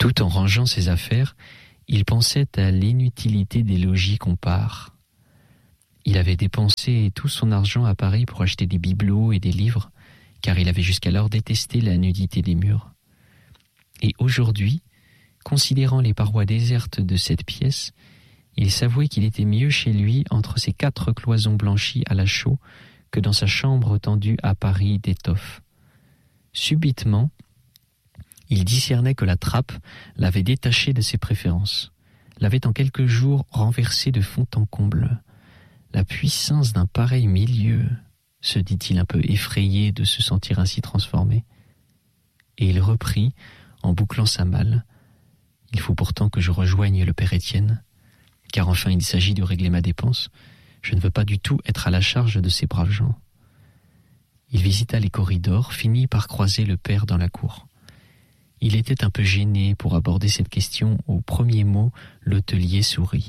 Tout en rangeant ses affaires, il pensait à l'inutilité des logis qu'on part. Il avait dépensé tout son argent à Paris pour acheter des bibelots et des livres, car il avait jusqu'alors détesté la nudité des murs. Et aujourd'hui, considérant les parois désertes de cette pièce, il s'avouait qu'il était mieux chez lui entre ses 4 cloisons blanchies à la chaux que dans sa chambre tendue à Paris d'étoffe. Subitement, il discernait que la trappe l'avait détaché de ses préférences, l'avait en quelques jours renversé de fond en comble. La puissance d'un pareil milieu, se dit-il un peu effrayé de se sentir ainsi transformé. Et il reprit, en bouclant sa malle, « Il faut pourtant que je rejoigne le père Étienne, car enfin il s'agit de régler ma dépense. Je ne veux pas du tout être à la charge de ces braves gens. » Il visita les corridors, finit par croiser le père dans la cour. Il était un peu gêné pour aborder cette question. Au premier mot, l'hôtelier sourit.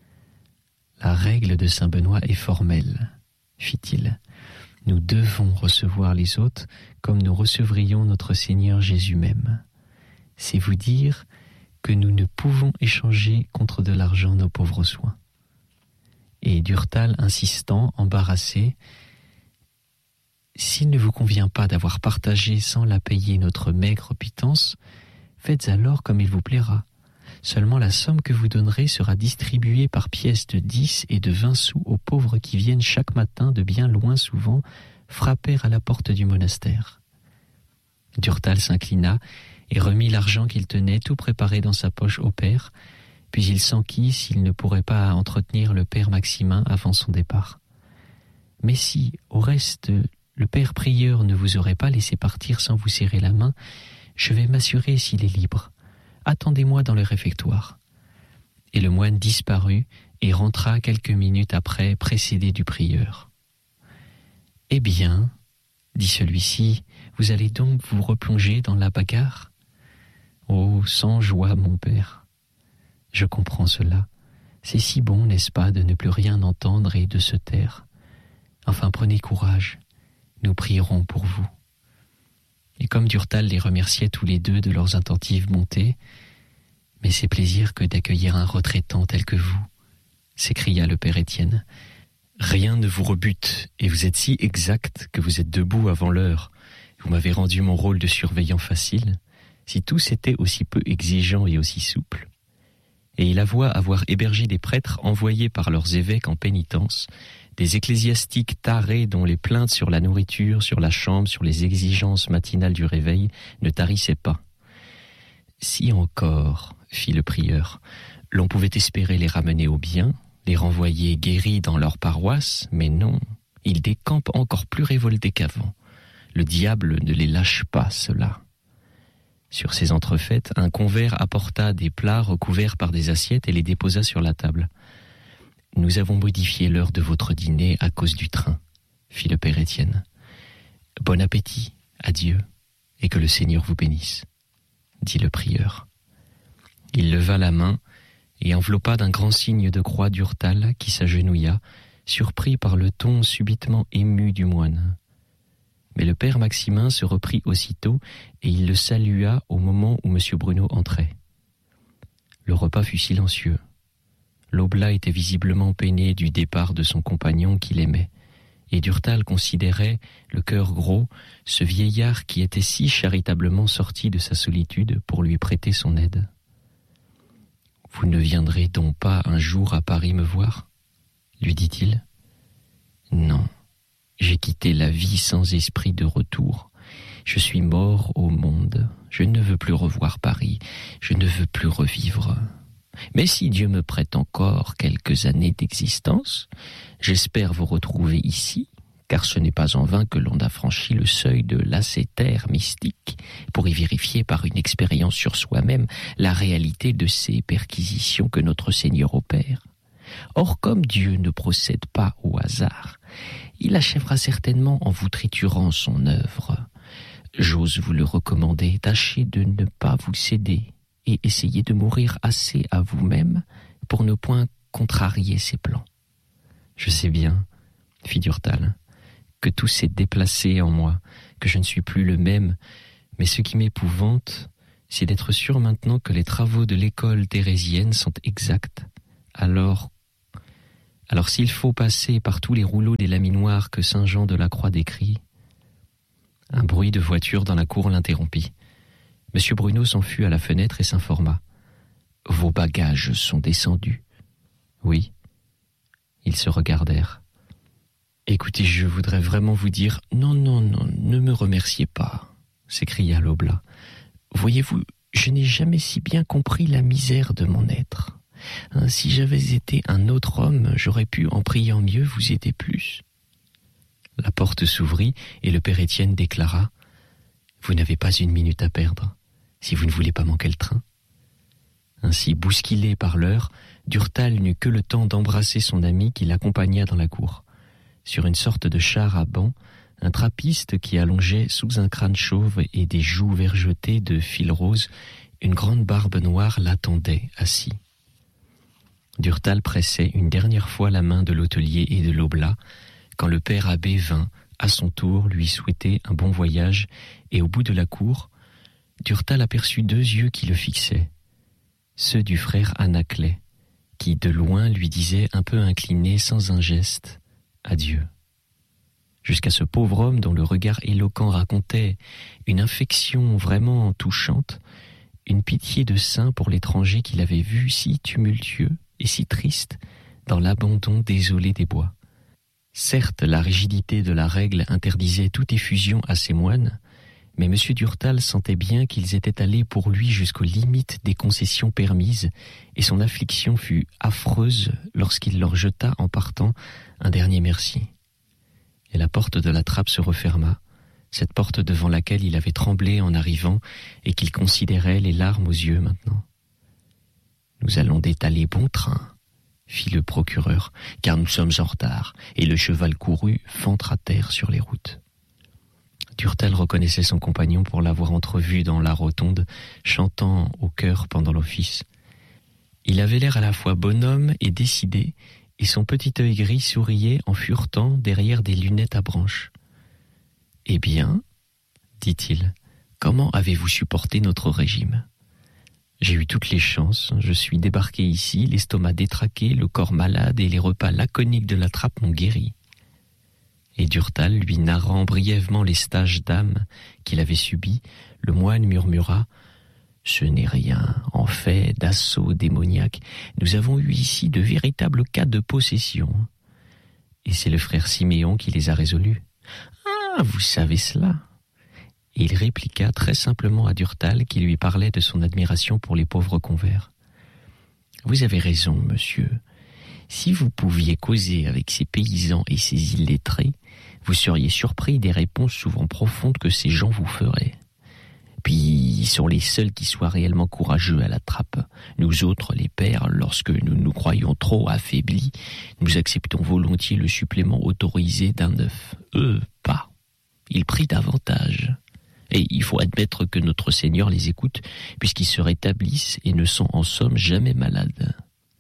« La règle de Saint-Benoît est formelle, fit-il. Nous devons recevoir les hôtes comme nous recevrions notre Seigneur Jésus même. C'est vous dire que nous ne pouvons échanger contre de l'argent nos pauvres soins. » Et Durtal insistant, embarrassé, « S'il ne vous convient pas d'avoir partagé sans la payer notre maigre pitance, faites alors comme il vous plaira. Seulement la somme que vous donnerez sera distribuée par pièces de 10 et de 20 sous aux pauvres qui viennent chaque matin de bien loin souvent frapper à la porte du monastère. » Durtal s'inclina et remit l'argent qu'il tenait tout préparé dans sa poche au père, puis il s'enquit s'il ne pourrait pas entretenir le père Maximin avant son départ. « Mais si, au reste, le père prieur ne vous aurait pas laissé partir sans vous serrer la main, je vais m'assurer s'il est libre. Attendez-moi dans le réfectoire. » Et le moine disparut et rentra quelques minutes après, précédé du prieur. « Eh bien, dit celui-ci, vous allez donc vous replonger dans la bagarre ? » ?»« Oh, sans joie, mon père. Je comprends cela. C'est si bon, n'est-ce pas, de ne plus rien entendre et de se taire. Enfin, prenez courage. Nous prierons pour vous. » Et comme Durtal les remerciait tous les deux de leurs attentives bontés, « Mais c'est plaisir que d'accueillir un retraitant tel que vous, » s'écria le père Étienne. « Rien ne vous rebute, et vous êtes si exact que vous êtes debout avant l'heure. Vous m'avez rendu mon rôle de surveillant facile. Si tous étaient aussi peu exigeants et aussi souples. » Et il avoua avoir hébergé des prêtres envoyés par leurs évêques en pénitence, des ecclésiastiques tarés dont les plaintes sur la nourriture, sur la chambre, sur les exigences matinales du réveil ne tarissaient pas. « Si encore, fit le prieur, l'on pouvait espérer les ramener au bien, les renvoyer guéris dans leur paroisse, mais non, ils décampent encore plus révoltés qu'avant. Le diable ne les lâche pas, ceux-là. » Sur ces entrefaites, un convers apporta des plats recouverts par des assiettes et les déposa sur la table. « Nous avons modifié l'heure de votre dîner à cause du train, » fit le père Étienne. « Bon appétit, adieu, et que le Seigneur vous bénisse, » dit le prieur. Il leva la main et enveloppa d'un grand signe de croix Durtal qui s'agenouilla, surpris par le ton subitement ému du moine. Mais le père Maximin se reprit aussitôt et il le salua au moment où M. Bruno entrait. Le repas fut silencieux. L'oblat était visiblement peiné du départ de son compagnon qu'il aimait, et Durtal considérait, le cœur gros, ce vieillard qui était si charitablement sorti de sa solitude pour lui prêter son aide. « Vous ne viendrez donc pas un jour à Paris me voir ?» lui dit-il. « Non, j'ai quitté la vie sans esprit de retour. Je suis mort au monde. Je ne veux plus revoir Paris. Je ne veux plus revivre. Mais si Dieu me prête encore quelques années d'existence, j'espère vous retrouver ici, car ce n'est pas en vain que l'on a franchi le seuil de l'ascétère mystique pour y vérifier par une expérience sur soi-même la réalité de ces perquisitions que notre Seigneur opère. Or, comme Dieu ne procède pas au hasard, il achèvera certainement en vous triturant son œuvre. J'ose vous le recommander, tâchez de ne pas vous céder et essayez de mourir assez à vous-même pour ne point contrarier ses plans. Je sais bien, fit Durtal, que tout s'est déplacé en moi, que je ne suis plus le même, mais ce qui m'épouvante, c'est d'être sûr maintenant que les travaux de l'école thérésienne sont exacts. Alors s'il faut passer par tous les rouleaux des laminoirs que saint Jean de la Croix décrit, un bruit de voiture dans la cour l'interrompit. Monsieur Bruno s'en fut à la fenêtre et s'informa. « Vos bagages sont descendus ?» ?»« Oui. » Ils se regardèrent. « Écoutez, je voudrais vraiment vous dire... »« Non, ne me remerciez pas, » s'écria l'oblat. « Voyez-vous, je n'ai jamais si bien compris la misère de mon être. Si j'avais été un autre homme, j'aurais pu, en priant mieux, vous aider plus. » La porte s'ouvrit et le père Étienne déclara « Vous n'avez pas une minute à perdre, si vous ne voulez pas manquer le train. » Ainsi bousculé par l'heure, Durtal n'eut que le temps d'embrasser son ami qui l'accompagna dans la cour. Sur une sorte de char à banc, un trappiste qui allongeait sous un crâne chauve et des joues vergetées de fil rose, une grande barbe noire l'attendait assis. Durtal pressait une dernière fois la main de l'hôtelier et de l'oblat, quand le père abbé vint, à son tour, lui souhaiter un bon voyage, et au bout de la cour, Durtal aperçut 2 yeux qui le fixaient, ceux du frère Anaclet, qui de loin lui disait un peu incliné sans un geste « Adieu ». Jusqu'à ce pauvre homme dont le regard éloquent racontait une infection vraiment touchante, une pitié de saint pour l'étranger qu'il avait vu si tumultueux et si triste dans l'abandon désolé des bois. Certes, la rigidité de la règle interdisait toute effusion à ces moines, mais M. Durtal sentait bien qu'ils étaient allés pour lui jusqu'aux limites des concessions permises, et son affliction fut affreuse lorsqu'il leur jeta en partant un dernier merci. Et la porte de la trappe se referma, cette porte devant laquelle il avait tremblé en arrivant et qu'il considérait les larmes aux yeux maintenant. « Nous allons détaler bon train », fit le procureur, « car nous sommes en retard, et le cheval couru fend à terre sur les routes. » Durtal reconnaissait son compagnon pour l'avoir entrevu dans la rotonde, chantant au chœur pendant l'office. Il avait l'air à la fois bonhomme et décidé, et son petit œil gris souriait en furetant derrière des lunettes à branches. « Eh bien, dit-il, comment avez-vous supporté notre régime ? J'ai eu toutes les chances, je suis débarqué ici, l'estomac détraqué, le corps malade et les repas laconiques de la trappe m'ont guéri. » Et Durtal, lui narrant brièvement les stages d'âme qu'il avait subis, le moine murmura « Ce n'est rien, en fait, d'assaut démoniaque. Nous avons eu ici de véritables cas de possession. » Et c'est le frère Siméon qui les a résolus. « Ah, vous savez cela ?» Et il répliqua très simplement à Durtal qui lui parlait de son admiration pour les pauvres convers. « Vous avez raison, monsieur. Si vous pouviez causer avec ces paysans et ces illettrés, vous seriez surpris des réponses souvent profondes que ces gens vous feraient. Puis, ils sont les seuls qui soient réellement courageux à la trappe. Nous autres, les pères, lorsque nous nous croyons trop affaiblis, nous acceptons volontiers le supplément autorisé d'un œuf. Eux, pas. Ils prient davantage. Et il faut admettre que notre Seigneur les écoute, puisqu'ils se rétablissent et ne sont en somme jamais malades. »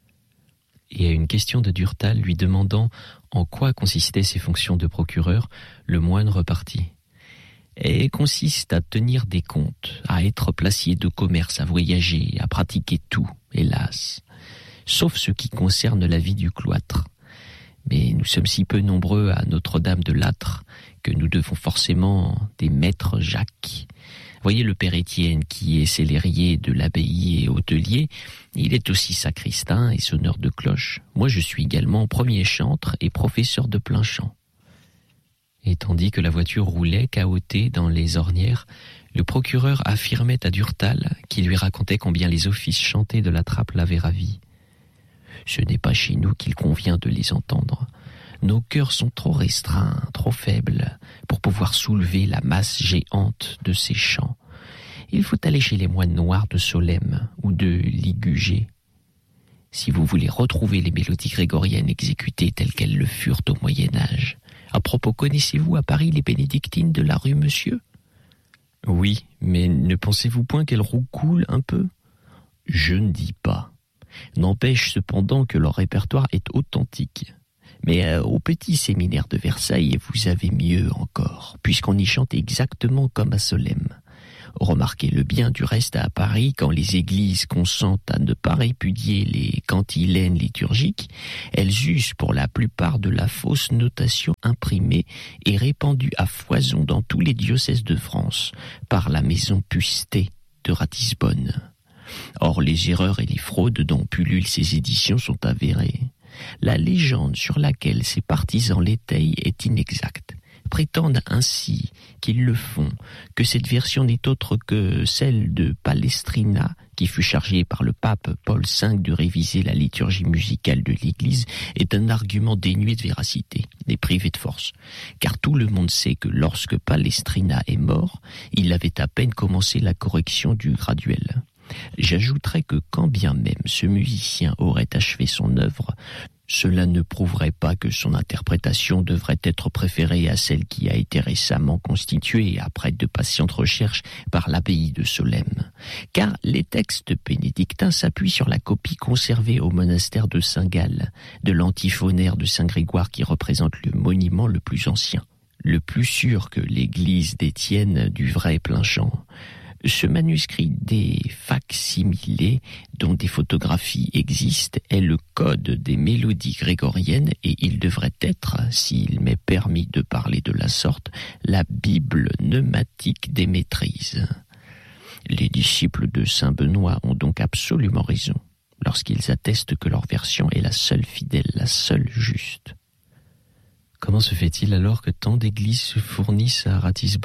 Et à une question de Durtal lui demandant en quoi consistaient ses fonctions de procureur, le moine repartit. « Et consiste à tenir des comptes, à être placier de commerce, à voyager, à pratiquer tout, hélas, sauf ce qui concerne la vie du cloître. Mais nous sommes si peu nombreux à Notre-Dame de Lattre que nous devons forcément des maîtres Jacques. Voyez le père Étienne qui est célérier de l'abbaye et hôtelier, il est aussi sacristain et sonneur de cloche. Moi je suis également premier chantre et professeur de plein chant. » Et tandis que la voiture roulait cahotée dans les ornières, le procureur affirmait à Durtal, qui lui racontait combien les offices chantés de la trappe l'avaient ravi. « Ce n'est pas chez nous qu'il convient de les entendre. Nos cœurs sont trop restreints, trop faibles, pour pouvoir soulever la masse géante de ces chants. Il faut aller chez les moines noirs de Solesmes ou de Ligugé. Si vous voulez retrouver les mélodies grégoriennes exécutées telles qu'elles le furent au Moyen-Âge. À propos, connaissez-vous à Paris les bénédictines de la rue Monsieur ? » ?»« Oui, mais ne pensez-vous point qu'elles roucoulent un peu ? » ?»« Je ne dis pas. N'empêche cependant que leur répertoire est authentique. Mais au petit séminaire de Versailles, vous avez mieux encore, puisqu'on y chante exactement comme à Solesmes. Remarquez-le bien du reste à Paris, quand les églises consentent à ne pas répudier les cantilènes liturgiques, elles usent pour la plupart de la fausse notation imprimée et répandue à foison dans tous les diocèses de France par la maison Pustet de Ratisbonne. Or, les erreurs et les fraudes dont pullulent ces éditions sont avérées. La légende sur laquelle ces partisans l'étayent est inexacte. Prétendent ainsi qu'ils le font, que cette version n'est autre que celle de Palestrina, qui fut chargé par le pape Paul V de réviser la liturgie musicale de l'Église, est un argument dénué de véracité et privé de force. Car tout le monde sait que lorsque Palestrina est mort, il avait à peine commencé la correction du graduel. J'ajouterai que quand bien même ce musicien aurait achevé son œuvre, cela ne prouverait pas que son interprétation devrait être préférée à celle qui a été récemment constituée après de patientes recherches par l'abbaye de Solesmes. Car les textes bénédictins s'appuient sur la copie conservée au monastère de Saint-Gall de l'antiphonaire de Saint-Grégoire qui représente le monument le plus ancien, le plus sûr que l'église d'Étienne du vrai Plainchant. Ce manuscrit des facsimilés, dont des photographies existent, est le code des mélodies grégoriennes et il devrait être, s'il m'est permis de parler de la sorte, la Bible pneumatique des maîtrises. Les disciples de saint Benoît ont donc absolument raison lorsqu'ils attestent que leur version est la seule fidèle, la seule juste. Comment se fait-il alors que tant d'églises se fournissent à Ratisbonne ?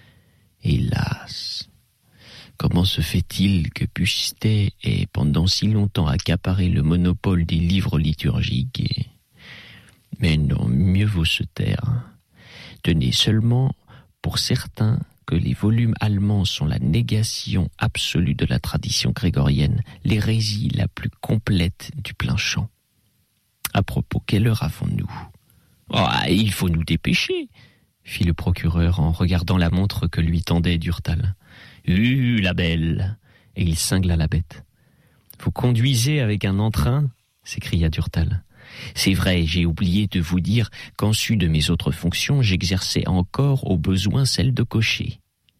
Hélas! Comment se fait-il que Pustet ait pendant si longtemps accaparé le monopole des livres liturgiques Mais non, mieux vaut se taire. Tenez seulement pour certain que les volumes allemands sont la négation absolue de la tradition grégorienne, l'hérésie la plus complète du Plainchant. À propos, quelle heure avons-nous ? Il faut nous dépêcher, fit le procureur en regardant la montre que lui tendait Durtal. La belle !» Et il cingla la bête. « Vous conduisez avec un entrain ?» s'écria Durtal. « C'est vrai, j'ai oublié de vous dire qu'en sus de mes autres fonctions, j'exerçais encore au besoin celle de cocher. »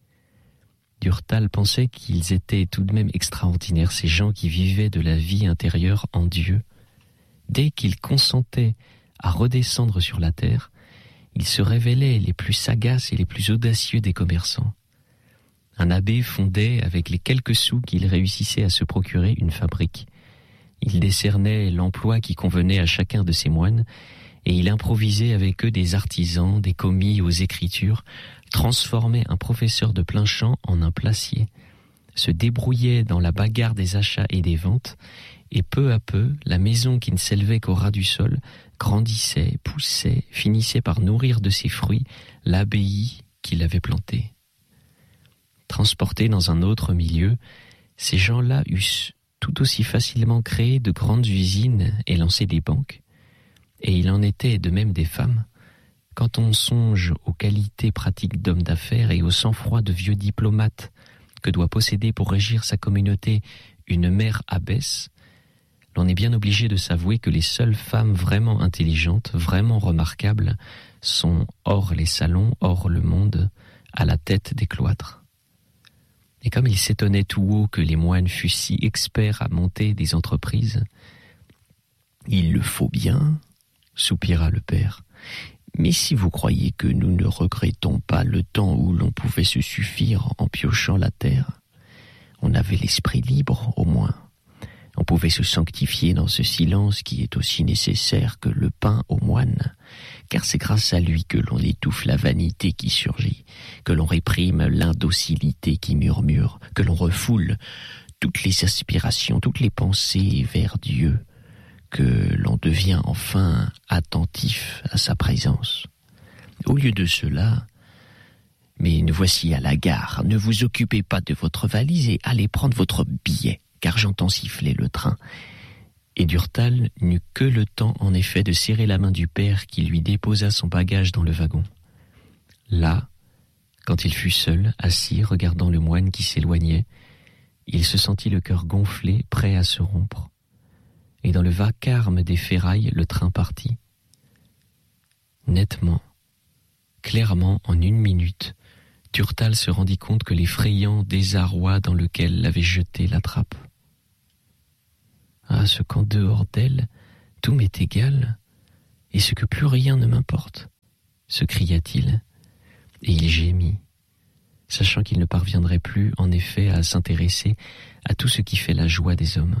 Durtal pensait qu'ils étaient tout de même extraordinaires, ces gens qui vivaient de la vie intérieure en Dieu. Dès qu'ils consentaient à redescendre sur la terre, ils se révélaient les plus sagaces et les plus audacieux des commerçants. Un abbé fondait, avec les quelques sous qu'il réussissait à se procurer, une fabrique. Il décernait l'emploi qui convenait à chacun de ses moines, et il improvisait avec eux des artisans, des commis aux écritures, transformait un professeur de Plainchant en un placier, se débrouillait dans la bagarre des achats et des ventes, et peu à peu, la maison qui ne s'élevait qu'au ras du sol grandissait, poussait, finissait par nourrir de ses fruits l'abbaye qu'il avait plantée. Transportés dans un autre milieu, ces gens-là eussent tout aussi facilement créé de grandes usines et lancé des banques. Et il en était de même des femmes. Quand on songe aux qualités pratiques d'hommes d'affaires et au sang-froid de vieux diplomates que doit posséder pour régir sa communauté une mère abbesse, l'on est bien obligé de s'avouer que les seules femmes vraiment intelligentes, vraiment remarquables, sont hors les salons, hors le monde, à la tête des cloîtres. Et comme il s'étonnait tout haut que les moines fussent si experts à monter des entreprises, « Il le faut bien, » soupira le père. « Mais si vous croyez que nous ne regrettons pas le temps où l'on pouvait se suffire en piochant la terre, on avait l'esprit libre au moins. On pouvait se sanctifier dans ce silence qui est aussi nécessaire que le pain aux moines, car c'est grâce à lui que l'on étouffe la vanité qui surgit, que l'on réprime l'indocilité qui murmure, que l'on refoule toutes les aspirations, toutes les pensées vers Dieu, que l'on devient enfin attentif à sa présence. Au lieu de cela, mais nous voici à la gare, ne vous occupez pas de votre valise et allez prendre votre billet, car j'entends siffler le train. » Et Durtal n'eut que le temps, en effet, de serrer la main du père qui lui déposa son bagage dans le wagon. Là, quand il fut seul, assis, regardant le moine qui s'éloignait, il se sentit le cœur gonflé, prêt à se rompre. Et dans le vacarme des ferrailles, le train partit. Nettement, clairement, en 1 minute, Durtal se rendit compte que l'effrayant désarroi dans lequel l'avait jeté la trappe. « Ah, ce qu'en dehors d'elle, tout m'est égal, et ce que plus rien ne m'importe !» se cria-t-il, et il gémit, sachant qu'il ne parviendrait plus, en effet, à s'intéresser à tout ce qui fait la joie des hommes.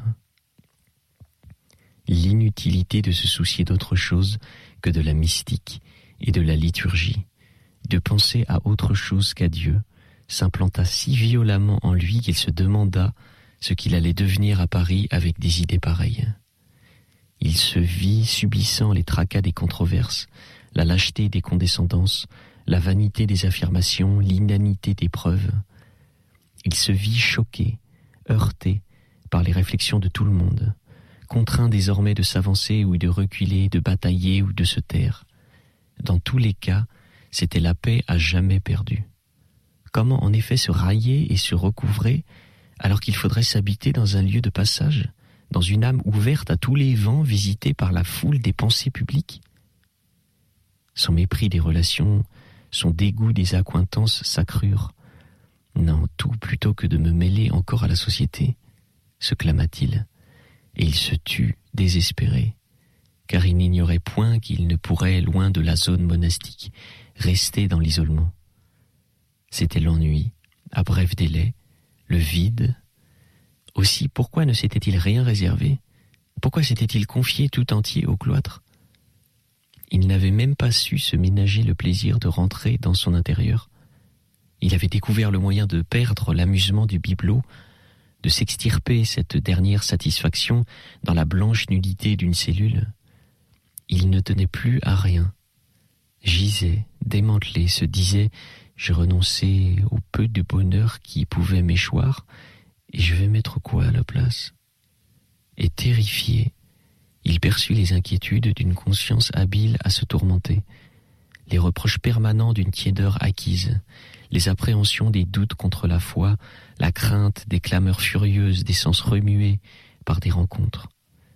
L'inutilité de se soucier d'autre chose que de la mystique et de la liturgie, de penser à autre chose qu'à Dieu, s'implanta si violemment en lui qu'il se demanda ce qu'il allait devenir à Paris avec des idées pareilles. Il se vit subissant les tracas des controverses, la lâcheté des condescendances, la vanité des affirmations, l'inanité des preuves. Il se vit choqué, heurté par les réflexions de tout le monde, contraint désormais de s'avancer ou de reculer, de batailler ou de se taire. Dans tous les cas, c'était la paix à jamais perdue. Comment en effet se railler et se recouvrer alors qu'il faudrait s'habiter dans un lieu de passage, dans une âme ouverte à tous les vents, visitée par la foule des pensées publiques? Son mépris des relations, son dégoût des accointances s'accrurent. « Non, tout plutôt que de me mêler encore à la société », se clama-t-il, et il se tut désespéré, car il n'ignorait point qu'il ne pourrait, loin de la zone monastique, rester dans l'isolement. C'était l'ennui, à bref délai, le vide. Aussi, pourquoi ne s'était-il rien réservé? Pourquoi s'était-il confié tout entier au cloître? Il n'avait même pas su se ménager le plaisir de rentrer dans son intérieur. Il avait découvert le moyen de perdre l'amusement du bibelot, de s'extirper cette dernière satisfaction dans la blanche nudité d'une cellule. Il ne tenait plus à rien. Gisait, démantelé, se disait « Je renonçais au peu de bonheur qui pouvait m'échoir, et je vais mettre quoi à la place ?» Et terrifié, il perçut les inquiétudes d'une conscience habile à se tourmenter, les reproches permanents d'une tiédeur acquise, les appréhensions des doutes contre la foi, la crainte des clameurs furieuses des sens remués par des rencontres.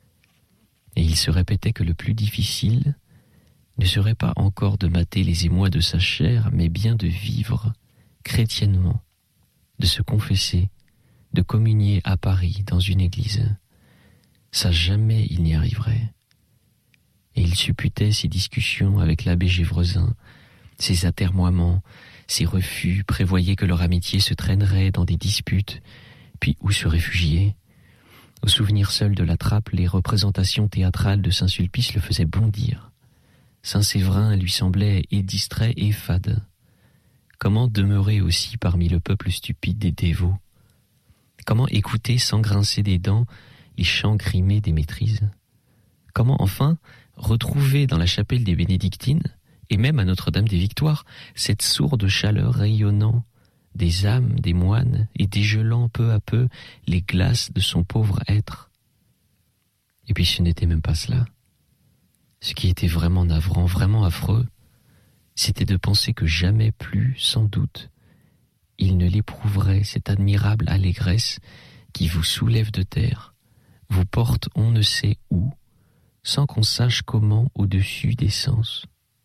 Et il se répétait que le plus difficile ne serait pas encore de mater les émois de sa chair, mais bien de vivre chrétiennement, de se confesser, de communier à Paris dans une église. Ça, jamais il n'y arriverait. Et il supputait ses discussions avec l'abbé Gévresin, ses atermoiements, ses refus, prévoyait que leur amitié se traînerait dans des disputes, puis où se réfugier? Au souvenir seul de la trappe, les représentations théâtrales de Saint-Sulpice le faisaient bondir. Saint-Séverin lui semblait et distrait et fade. Comment demeurer aussi parmi le peuple stupide des dévots? Comment écouter sans grincer des dents les chants grimés des maîtrises? Comment enfin retrouver dans la chapelle des Bénédictines, et même à Notre-Dame des Victoires, cette sourde chaleur rayonnant des âmes des moines et dégelant peu à peu les glaces de son pauvre être? Et puis ce n'était même pas cela. Ce qui était vraiment navrant, vraiment affreux, c'était de penser que jamais plus, sans doute, il ne l'éprouverait, cette admirable allégresse qui vous soulève de terre, vous porte on ne sait où, sans qu'on sache comment au-dessus des sens.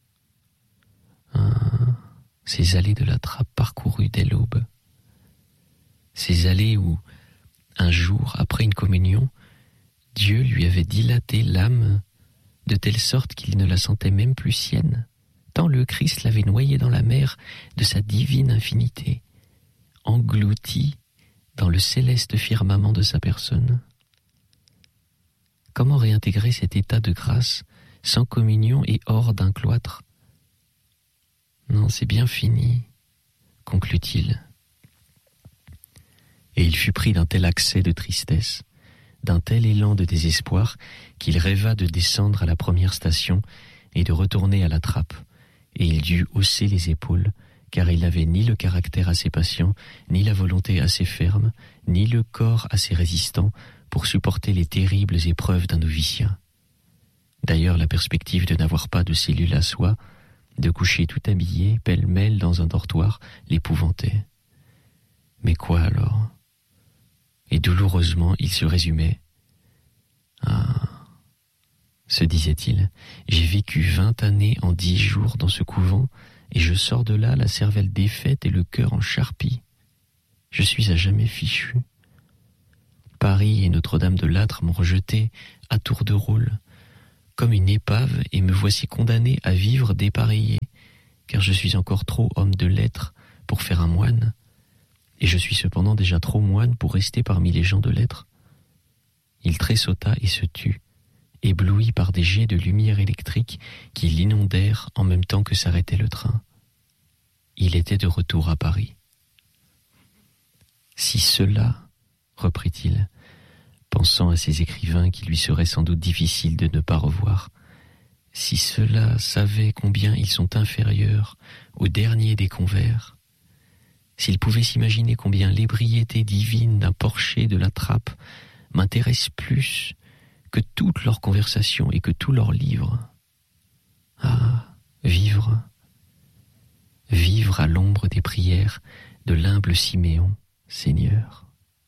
Ces allées de la trappe parcourues dès l'aube, ces allées où, un jour après une communion, Dieu lui avait dilaté l'âme de telle sorte qu'il ne la sentait même plus sienne, tant le Christ l'avait noyée dans la mer de sa divine infinité, englouti dans le céleste firmament de sa personne. Comment réintégrer cet état de grâce sans communion et hors d'un cloître? Non, c'est bien fini, conclut-il. Et il fut pris d'un tel accès de tristesse, d'un tel élan de désespoir, qu'il rêva de descendre à la première station et de retourner à la trappe, et il dut hausser les épaules, car il n'avait ni le caractère assez patient, ni la volonté assez ferme, ni le corps assez résistant pour supporter les terribles épreuves d'un noviciat. D'ailleurs, la perspective de n'avoir pas de cellule à soi, de coucher tout habillé, pêle-mêle dans un dortoir, l'épouvantait. Mais quoi alors? Et douloureusement, il se résumait. Se disait-il, j'ai vécu 20 années en 10 jours dans ce couvent, et je sors de là la cervelle défaite et le cœur en charpie. Je suis à jamais fichu. Paris et Notre-Dame de Lattre m'ont rejeté à tour de rôle, comme une épave, et me voici condamné à vivre dépareillé, car je suis encore trop homme de lettres pour faire un moine, et je suis cependant déjà trop moine pour rester parmi les gens de lettres. Il tressauta et se tut, ébloui par des jets de lumière électrique qui l'inondèrent en même temps que s'arrêtait le train. Il était de retour à Paris. Si cela, reprit-il, pensant à ces écrivains qui lui seraient sans doute difficiles de ne pas revoir, si ceux-là savaient combien ils sont inférieurs aux derniers des convers, s'ils pouvaient s'imaginer combien l'ébriété divine d'un porcher de la Trappe m'intéresse plus que toute leur conversation et que tous leurs livres. Ah, vivre à l'ombre des prières de l'humble Siméon, Seigneur.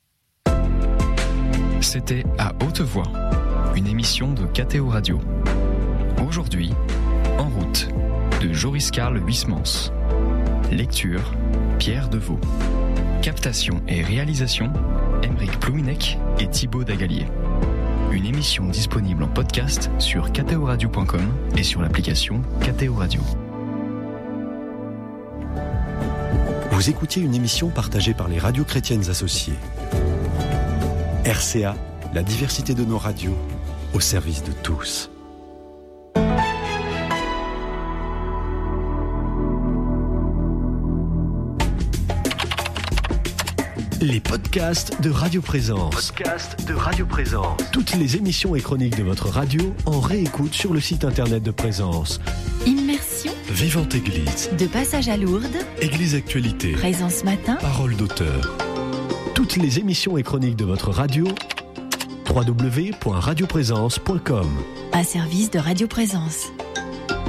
C'était À haute voix, une émission de KTO Radio. Aujourd'hui, En route, de Joris Karl Huysmans. Lecture, Pierre Deveau. Captation et réalisation, Aymeric Plouminec et Thibaut Dagalier. Une émission disponible en podcast sur ktoradio.com et sur l'application KTO Radio. Vous écoutiez une émission partagée par les radios chrétiennes associées. RCA, la diversité de nos radios, au service de tous. Les podcasts de Radio Présence. Toutes les émissions et chroniques de votre radio en réécoute sur le site internet de Présence. Immersion. Vivante Église. De passage à Lourdes. Église Actualité. Présence matin. Parole d'auteur. Toutes les émissions et chroniques de votre radio. www.radioprésence.com. Un service de Radio Présence.